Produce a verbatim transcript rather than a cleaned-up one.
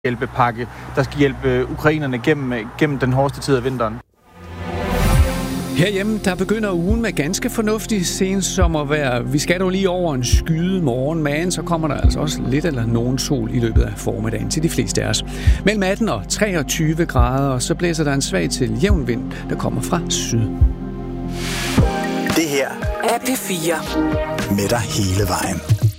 hjælpepakke, der skal hjælpe ukrainerne gennem, gennem den hårdeste tid af vinteren. Herhjemme, der begynder ugen med ganske fornuftig sensommervejr. Vi skal dog lige over en skyde morgen, men så kommer der altså også lidt eller nogen sol i løbet af formiddagen til de fleste af os. Mellem atten og treogtyve grader, og så blæser der en svag til jævn vind, der kommer fra syd. Det her er P fire. Med dig hele vejen.